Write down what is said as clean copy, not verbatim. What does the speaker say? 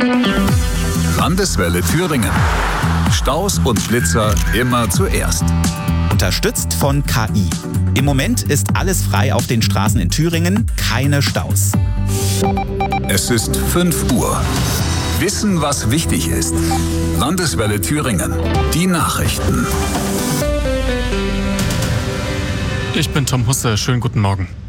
Landeswelle Thüringen. Staus und Blitzer immer zuerst. Unterstützt von KI. Im Moment ist alles frei auf den Straßen in Thüringen, keine Staus. Es ist 5 Uhr. Wissen, was wichtig ist. Landeswelle Thüringen. Die Nachrichten. Ich bin Tom Husse. Schönen guten Morgen.